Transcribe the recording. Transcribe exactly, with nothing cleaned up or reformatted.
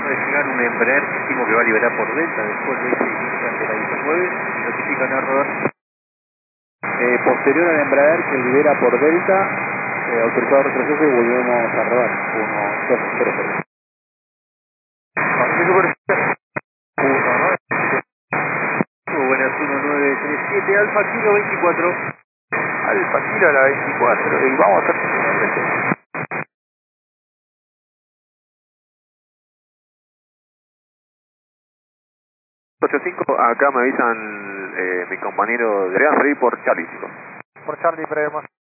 acaba de llegar un Embraer que estimo que va a liberar por Delta después de ese inicio de la diecinueve, notifican a rodar. Eh, posterior al Embraer que libera por Delta, eh, autorizado retroceso y volvemos a rodar. uno, dos, cero, cero. Muy buenas, uno nueve tres siete, Alfa Kilo veinticuatro. Alfa Kilo a la veinticuatro, y vamos a hacer ocho cinco, acá me avisan eh, mi compañero, deberían salir por Charlie, chicos. Por Charlie, prevemos.